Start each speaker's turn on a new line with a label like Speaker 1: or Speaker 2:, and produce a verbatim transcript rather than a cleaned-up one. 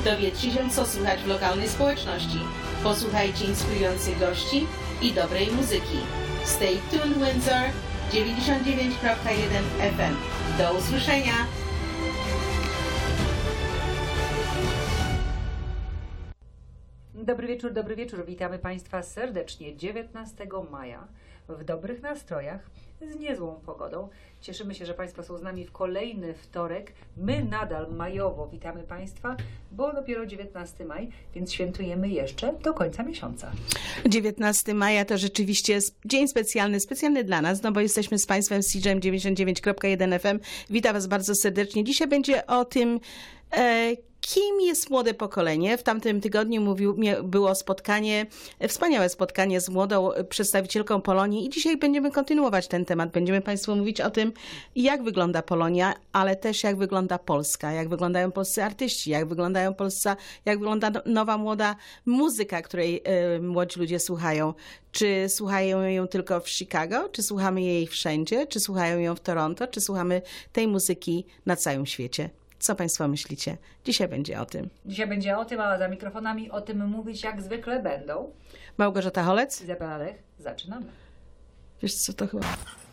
Speaker 1: Dowiedzcie się, co słychać w lokalnej społeczności. Posłuchajcie inspirujących gości i dobrej muzyki. Stay tuned Windsor dziewięćdziesiąt dziewięć kropka jeden F M. Do usłyszenia!
Speaker 2: Dobry wieczór, dobry wieczór. Witamy Państwa serdecznie dziewiętnastego maja w dobrych nastrojach, z niezłą pogodą. Cieszymy się, że Państwo są z nami w kolejny wtorek. My nadal majowo witamy Państwa, bo dopiero dziewiętnasty maj, więc świętujemy jeszcze do końca miesiąca.
Speaker 1: dziewiętnastego maja to rzeczywiście dzień specjalny, specjalny dla nas, no bo jesteśmy z Państwem z C J M dziewięćdziesiąt dziewięć kropka jeden F M. Witam Was bardzo serdecznie. Dzisiaj będzie o tym, e, kim jest młode pokolenie. W tamtym tygodniu mówił, było spotkanie, wspaniałe spotkanie z młodą przedstawicielką Polonii i dzisiaj będziemy kontynuować ten temat. Będziemy Państwu mówić o tym, jak wygląda Polonia, ale też jak wygląda Polska, jak wyglądają polscy artyści, jak wyglądają Polska, jak wygląda nowa, młoda muzyka, której y, młodzi ludzie słuchają. Czy słuchają ją tylko w Chicago, czy słuchamy jej wszędzie, czy słuchają ją w Toronto, czy słuchamy tej muzyki na całym świecie. Co Państwo myślicie? Dzisiaj będzie o tym.
Speaker 2: Dzisiaj będzie o tym, a za mikrofonami o tym mówić jak zwykle będą
Speaker 1: Małgorzata Holec.
Speaker 2: Izabela Lech. Zaczynamy.
Speaker 1: Wiesz co, to chyba